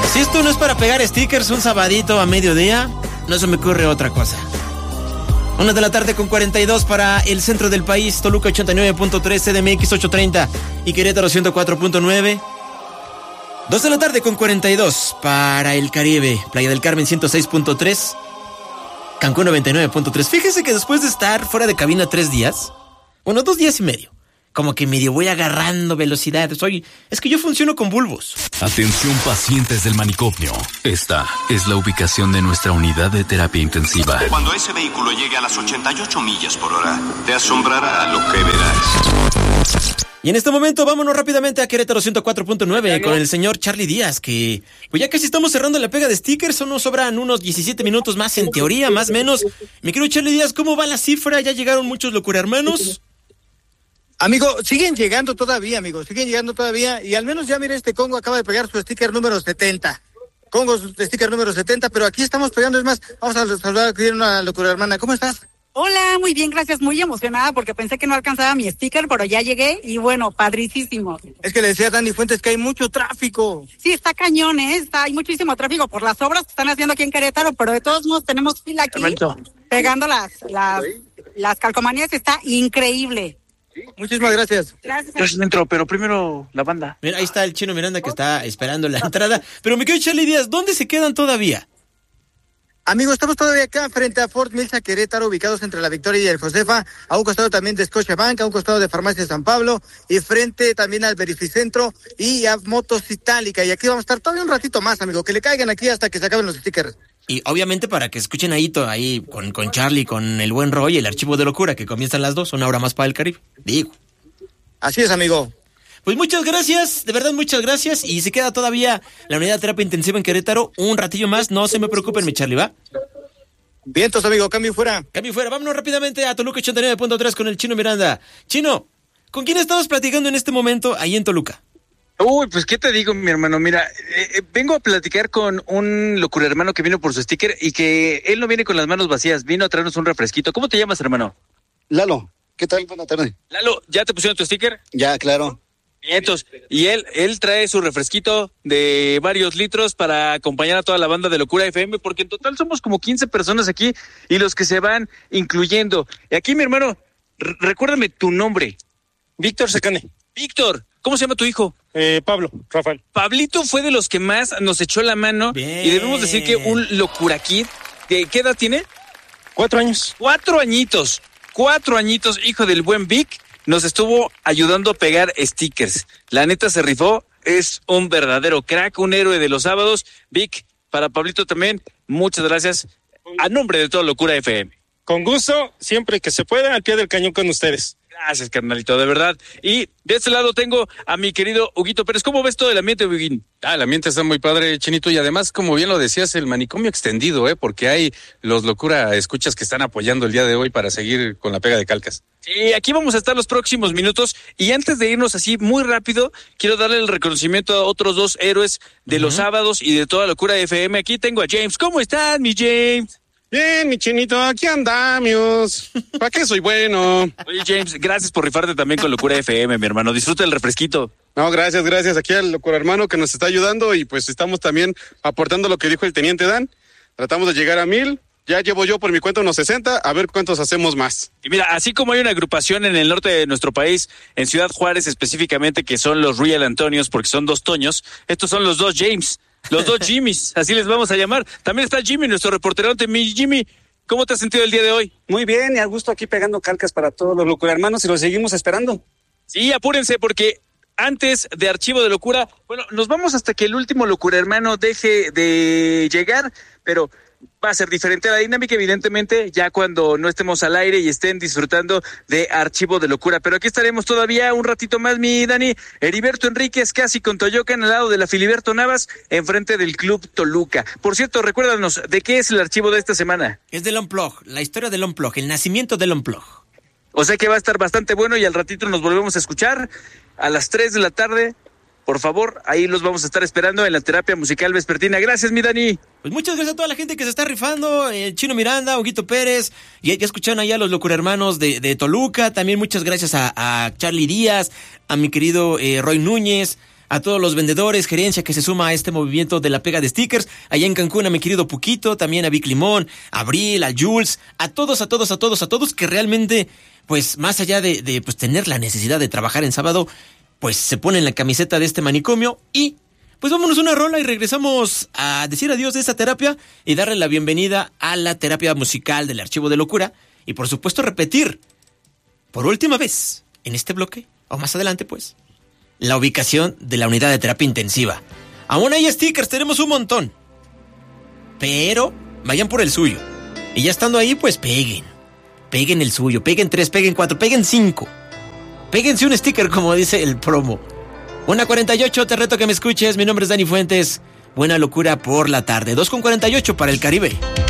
Si esto no es para pegar stickers un sabadito a mediodía, no se me ocurre otra cosa. 1 de la tarde con 42 para el centro del país, Toluca 89.3, CDMX 830 y Querétaro 104.9. 2 de la tarde con 42 para el Caribe, Playa del Carmen 106.3, Cancún 99.3. Fíjese que después de estar fuera de cabina 3 días, 2 días y medio, como que medio voy agarrando velocidad. Es que yo funciono con bulbos. Atención pacientes del manicomio. Esta es la ubicación de nuestra unidad de terapia intensiva. Cuando ese vehículo llegue a las 88 millas por hora, te asombrará lo que verás. Y en este momento vámonos rápidamente a Querétaro 104.9 con el señor Charlie Díaz, que pues ya casi estamos cerrando la pega de stickers, solo nos sobran unos 17 minutos más en teoría, más o menos. Mi querido Charlie Díaz, ¿cómo va la cifra? ¿Ya llegaron muchos locura hermanos? Amigo, siguen llegando todavía, y al menos ya mira, Congo acaba de pegar su sticker número 70. Congo su sticker número 70, pero aquí estamos pegando, es más, vamos a saludar a una locura hermana. ¿Cómo estás? Hola, muy bien, gracias, muy emocionada porque pensé que no alcanzaba mi sticker, pero ya llegué y bueno, padricísimo. Es que le decía a Dani Fuentes que hay mucho tráfico. Sí, está cañón, hay muchísimo tráfico por las obras que están haciendo aquí en Querétaro, pero de todos modos tenemos fila aquí, pegando las calcomanías, está increíble. Muchísimas gracias. Gracias dentro, pero primero la banda. Mira, ahí está el Chino Miranda que está esperando la entrada, pero mi querido Charlie Díaz, ¿dónde se quedan todavía? Amigos, estamos todavía acá frente a Fort Mills, Querétaro, ubicados entre la Victoria y el Josefa, a un costado también de Scotiabank, a un costado de Farmacia San Pablo, y frente también al Verificentro y a Motos Itálica. Y aquí vamos a estar todavía un ratito más, amigo, que le caigan aquí hasta que se acaben los stickers. Y obviamente para que escuchen ahí con Charlie, con el buen Roy, el archivo de locura, que comienzan las 2, una hora más para el Caribe. Digo. Así es, amigo. Pues muchas gracias, de verdad muchas gracias. Y se queda todavía la unidad de terapia intensiva en Querétaro un ratillo más. No se me preocupen, mi Charlie, ¿va? Vientos, amigo, cambio fuera. Cambio fuera, vámonos rápidamente a Toluca 89.3 con el Chino Miranda. Chino, ¿con quién estamos platicando en este momento ahí en Toluca? Uy, pues qué te digo, mi hermano, mira, vengo a platicar con un locura hermano que vino por su sticker y que él no viene con las manos vacías, vino a traernos un refresquito. ¿Cómo te llamas, hermano? Lalo, ¿qué tal? Buena tarde. Lalo, ¿ya te pusieron tu sticker? Ya, claro. Entonces, y él trae su refresquito de varios litros para acompañar a toda la banda de Locura FM, porque en total somos como 15 personas aquí y los que se van incluyendo. Y aquí, mi hermano, recuérdame tu nombre. Víctor Secane. Víctor, ¿cómo se llama tu hijo? Pablo, Rafael. Pablito fue de los que más nos echó la mano. Bien. Y debemos decir que un Locura Kid, ¿qué edad tiene? 4 años. 4 añitos. 4 añitos, hijo del buen Vic. Nos estuvo ayudando a pegar stickers. La neta se rifó, es un verdadero crack, un héroe de los sábados. Vic, para Pablito también, muchas gracias. A nombre de toda Locura FM. Con gusto, siempre que se pueda, al pie del cañón con ustedes. Gracias, carnalito, de verdad. Y de este lado tengo a mi querido Huguito Pérez. ¿Cómo ves todo el ambiente, Huguín? El ambiente está muy padre, Chinito, y además, como bien lo decías, el manicomio extendido, porque hay los locura escuchas que están apoyando el día de hoy para seguir con la pega de calcas. Sí, aquí vamos a estar los próximos minutos, y antes de irnos así muy rápido, quiero darle el reconocimiento a otros 2 héroes de los sábados y de toda Locura FM. Aquí tengo a James. ¿Cómo estás, mi James? Bien, mi Chinito, aquí andamos. ¿Para qué soy bueno? Oye, James, gracias por rifarte también con Locura FM, mi hermano. Disfruta el refresquito. No, gracias. Aquí al locura hermano que nos está ayudando y pues estamos también aportando lo que dijo el teniente Dan. Tratamos de llegar a 1000. Ya llevo yo por mi cuenta unos 60, a ver cuántos hacemos más. Y mira, así como hay una agrupación en el norte de nuestro país, en Ciudad Juárez específicamente, que son los Real Antonios, porque son 2 Toños, estos son los 2 James. Los 2 Jimmys, así les vamos a llamar. También está Jimmy, nuestro reporterote. Mi Jimmy, ¿cómo te has sentido el día de hoy? Muy bien, y a gusto aquí pegando calcas para todos los locura hermanos y los seguimos esperando. Sí, apúrense porque antes de Archivo de Locura, bueno, nos vamos hasta que el último locura hermano deje de llegar, pero va a ser diferente la dinámica, evidentemente, ya cuando no estemos al aire y estén disfrutando de Archivo de Locura. Pero aquí estaremos todavía un ratito más, mi Dani. Heriberto Enríquez, casi con Toyocan, al lado de la Filiberto Navas, enfrente del Club Toluca. Por cierto, recuérdanos, ¿de qué es el archivo de esta semana? Es del Unplug, la historia del Unplug, el nacimiento del Unplug. O sea que va a estar bastante bueno y al ratito nos volvemos a escuchar a las 3 de la tarde. Por favor, ahí los vamos a estar esperando en la terapia musical vespertina. Gracias, mi Dani. Pues muchas gracias a toda la gente que se está rifando, Chino Miranda, Huguito Pérez, y ya escucharon allá a los locura hermanos de Toluca. También muchas gracias a Charlie Díaz, a mi querido Roy Núñez, a todos los vendedores, gerencia que se suma a este movimiento de la pega de stickers, allá en Cancún a mi querido Puquito, también a Vic Limón, a Abril, a Jules, a todos que realmente, pues más allá de pues tener la necesidad de trabajar en sábado, pues se ponen la camiseta de este manicomio y pues vámonos una rola y regresamos a decir adiós de esta terapia y darle la bienvenida a la terapia musical del Archivo de Locura y por supuesto repetir por última vez en este bloque, o más adelante pues, la ubicación de la unidad de terapia intensiva. Aún hay stickers, tenemos un montón. Pero vayan por el suyo. Y ya estando ahí, pues peguen. Peguen el suyo, peguen 3, peguen 4, peguen 5. Péguense un sticker como dice el promo. 1:48, te reto que me escuches. Mi nombre es Dani Fuentes. Buena locura por la tarde. 2:48 para el Caribe.